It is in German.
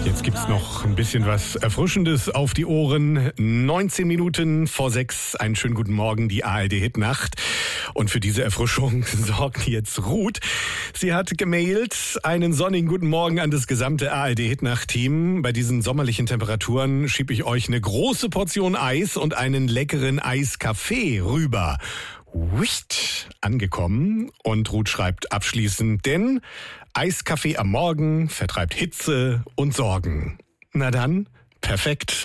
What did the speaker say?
Jetzt gibt's noch ein bisschen was Erfrischendes auf die Ohren. 19 Minuten vor 6. Einen schönen guten Morgen, die ARD-Hitnacht. Und für diese Erfrischung sorgt jetzt Ruth. Sie hat gemailt, einen sonnigen guten Morgen an das gesamte ARD-Hitnacht-Team. Bei diesen sommerlichen Temperaturen schiebe ich euch eine große Portion Eis und einen leckeren Eiskaffee rüber. Wicht, angekommen. Und Ruth schreibt abschließend, denn Eiskaffee am Morgen vertreibt Hitze und Sorgen. Na dann, perfekt.